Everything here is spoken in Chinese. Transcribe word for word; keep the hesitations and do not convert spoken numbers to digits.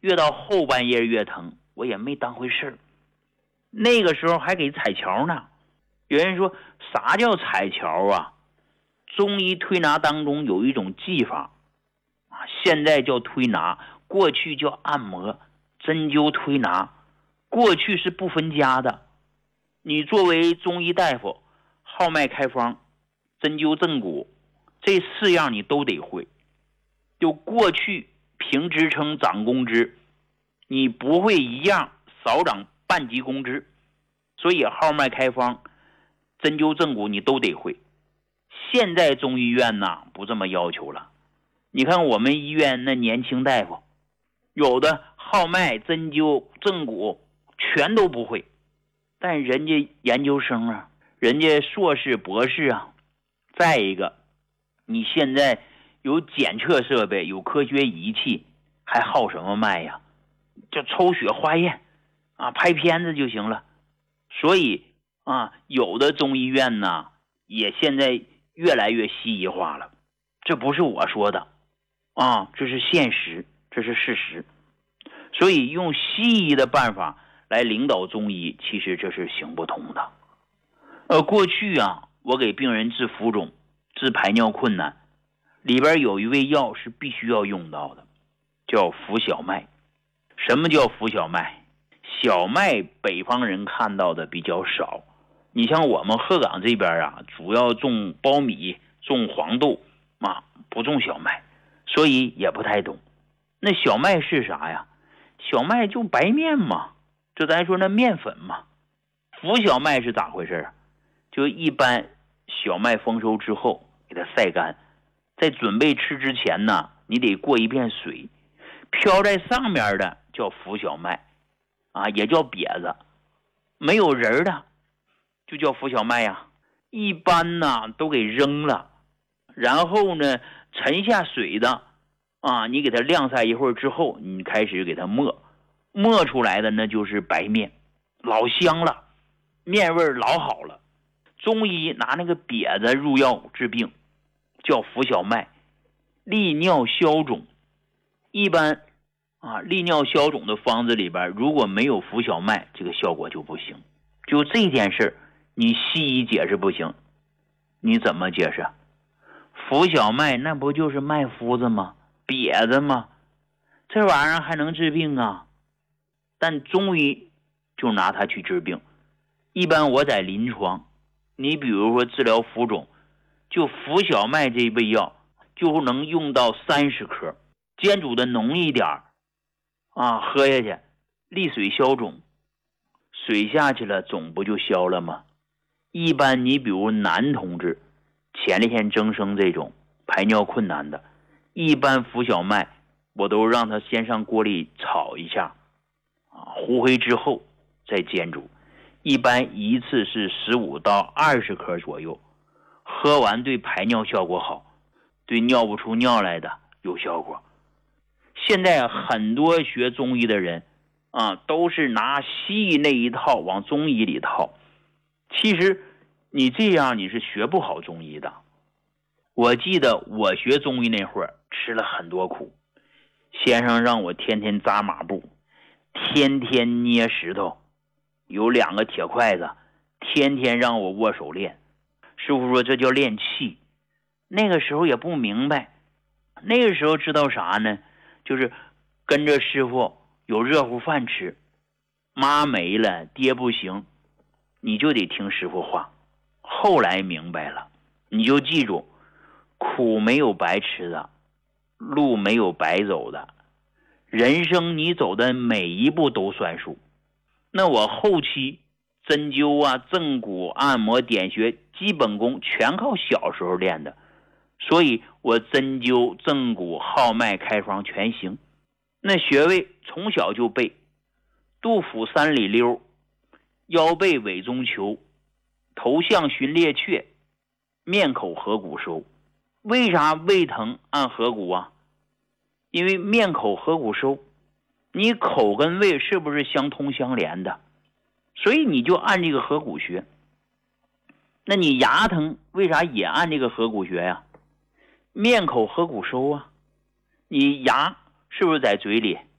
越到后半夜越疼，我也没当回事。那个时候还给彩桥呢。有人说啥叫彩桥啊？中医推拿当中有一种技法啊，现在叫推拿，过去叫按摩、针灸推拿，过去是不分家的。你作为中医大夫，号脉开方、针灸正骨，这四样你都得会。就过去评职称涨工资，你不会一样少涨半级工资，所以号脉开方、针灸正骨你都得会。现在中医院呢不这么要求了，你看我们医院那年轻大夫，有的号脉、针灸、正骨全都不会，但人家研究生啊，人家硕士博士啊。再一个，你现在有检测设备，有科学仪器，还号什么脉呀？就抽血化验啊，拍片子就行了。所以啊，有的中医院呢也现在越来越西医化了，这不是我说的啊，这是现实，这是事实。所以用西医的办法来领导中医，其实这是行不通的。呃，过去啊，我给病人治浮肿、治排尿困难，里边有一味药是必须要用到的，叫浮小麦。什么叫浮小麦？小麦北方人看到的比较少，你像我们鹤岗这边啊，主要种苞米、种黄豆啊，不种小麦，所以也不太懂。那小麦是啥呀？小麦就白面嘛，就咱说那面粉嘛。浮小麦是咋回事？就一般小麦丰收之后给它晒干，在准备吃之前呢，你得过一遍水，飘在上面的叫浮小麦啊，也叫瘪子，没有人的就叫浮小麦呀。一般呢都给扔了，然后呢沉下水的啊，你给它晾晒一会儿之后，你开始给它磨，磨出来的那就是白面，老香了，面味老好了。中医拿那个瘪子入药治病，叫浮小麦，利尿消肿。一般啊，利尿消肿的方子里边如果没有浮小麦，这个效果就不行。就这件事你西医解释不行，你怎么解释？浮小麦那不就是麦麸子吗？瘪子吗？这玩意儿还能治病啊？但中医就拿它去治病。一般我在临床，你比如说治疗浮肿，就浮小麦这味药就能用到三十克，煎煮的浓一点啊，喝下去利水消肿，水下去了肿不就消了吗？一般你比如男同志前列腺增生这种排尿困难的，一般浮小麦我都让他先上锅里炒一下啊，糊黑之后再煎煮，一般一次是十五到二十克左右，喝完对排尿效果好，对尿不出尿来的有效果。现在很多学中医的人啊，都是拿西医那一套往中医里套，其实你这样你是学不好中医的。我记得我学中医那会儿吃了很多苦，先生让我天天扎马步，天天捏石头，有两个铁筷子，天天让我握手练。师傅说这叫练气。那个时候也不明白，那个时候知道啥呢？就是跟着师傅有热乎饭吃，妈没了爹不行，你就得听师傅话。后来明白了，你就记住，苦没有白吃的，路没有白走的，人生你走的每一步都算数。那我后期针灸啊、正骨、按摩、点穴、基本功全靠小时候练的，所以我针灸、正骨、号脉、开方全行。那穴位从小就背，肚腹三里溜，腰背尾中求，头项寻列阙，面口合谷收。为啥胃疼按合谷啊？因为面口合谷收，你口跟胃是不是相通相连的？所以你就按这个合谷穴。那你牙疼为啥也按这个合谷穴呀？面口合谷收啊，你牙是不是在嘴里？